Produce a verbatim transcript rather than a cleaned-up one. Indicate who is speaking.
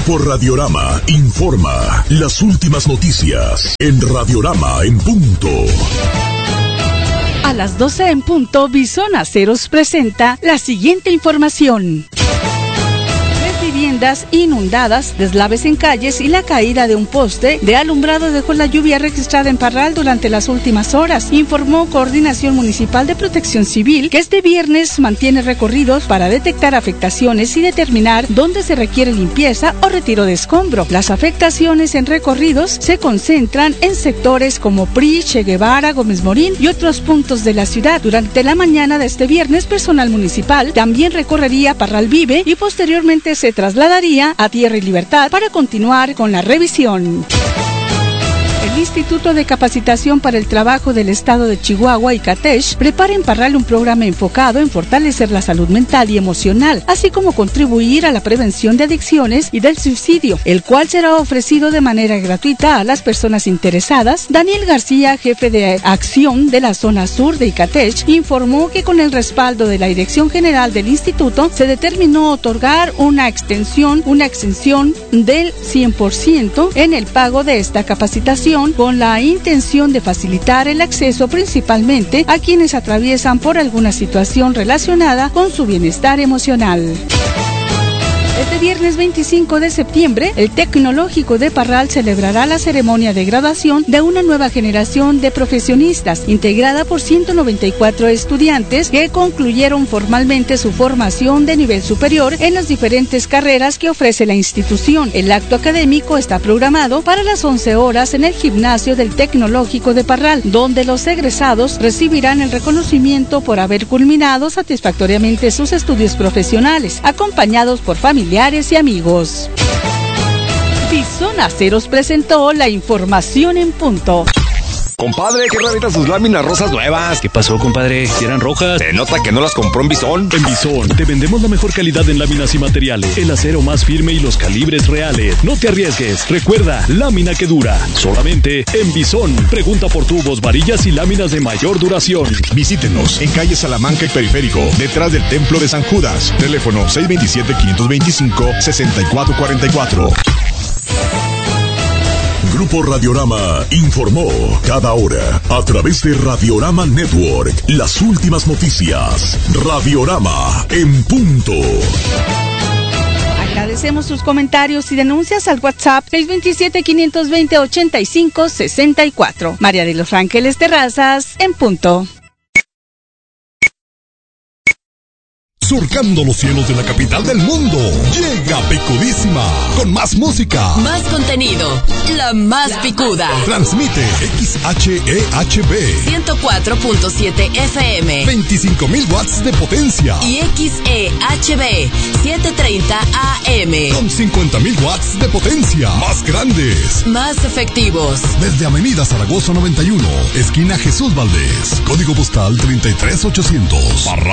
Speaker 1: Grupo Radiorama informa las últimas noticias en Radiorama en punto.
Speaker 2: A las doce en punto, Bison Aceros presenta la siguiente información. Viviendas inundadas, deslaves en calles y la caída de un poste de alumbrado dejó la lluvia registrada en Parral durante las últimas horas, informó Coordinación Municipal de Protección Civil, que este viernes mantiene recorridos para detectar afectaciones y determinar dónde se requiere limpieza o retiro de escombro. Las afectaciones en recorridos se concentran en sectores como P R I, Che Guevara, Gómez Morín y otros puntos de la ciudad. Durante la mañana de este viernes, personal municipal también recorrería Parral Vive y posteriormente se trasladaría a Tierra y Libertad para continuar con la revisión. El Instituto de Capacitación para el Trabajo del Estado de Chihuahua y CATESH prepara en Parral un programa enfocado en fortalecer la salud mental y emocional, así como contribuir a la prevención de adicciones y del suicidio, el cual será ofrecido de manera gratuita a las personas interesadas. Daniel García, jefe de acción de la zona sur de CATESH, informó que con el respaldo de la Dirección General del Instituto se determinó otorgar una extensión, una exención del cien por ciento en el pago de esta capacitación, con la intención de facilitar el acceso principalmente a quienes atraviesan por alguna situación relacionada con su bienestar emocional. Este viernes veinticinco de septiembre, el Tecnológico de Parral celebrará la ceremonia de graduación de una nueva generación de profesionistas, integrada por ciento noventa y cuatro estudiantes que concluyeron formalmente su formación de nivel superior en las diferentes carreras que ofrece la institución. El acto académico está programado para las once horas en el gimnasio del Tecnológico de Parral, donde los egresados recibirán el reconocimiento por haber culminado satisfactoriamente sus estudios profesionales, acompañados por familiares y amigos. Bison Aceros presentó la información en punto.
Speaker 3: Compadre, qué raritas sus láminas rosas nuevas.
Speaker 4: ¿Qué pasó, compadre? ¿Si eran rojas?
Speaker 3: Se nota que no las compró en Bison.
Speaker 5: En Bison te vendemos la mejor calidad en láminas y materiales, el acero más firme y los calibres reales. No te arriesgues. Recuerda, lámina que dura. Solamente en Bison. Pregunta por tubos, varillas y láminas de mayor duración.
Speaker 1: Visítenos en calle Salamanca y Periférico, detrás del Templo de San Judas. Teléfono seis dos siete, cinco dos cinco, seis cuatro cuatro cuatro. Grupo Radiorama informó cada hora a través de Radiorama Network las últimas noticias. Radiorama en punto.
Speaker 2: Agradecemos sus comentarios y denuncias al WhatsApp seis dos siete, cinco dos cero, ocho cinco seis cuatro. María de los Ángeles Terrazas en punto.
Speaker 1: Surcando los cielos de la capital del mundo, llega Picudísima, con más música,
Speaker 6: más contenido, la más picuda.
Speaker 1: Transmite X H E H B
Speaker 6: ciento cuatro punto siete F M,
Speaker 1: veinticinco mil watts de potencia,
Speaker 6: y X E H B setecientos treinta A M
Speaker 1: con cincuenta mil watts de potencia, más grandes,
Speaker 6: más efectivos.
Speaker 1: Desde Avenida Zaragoza noventa y uno, esquina Jesús Valdés, código postal treinta y tres ochocientos.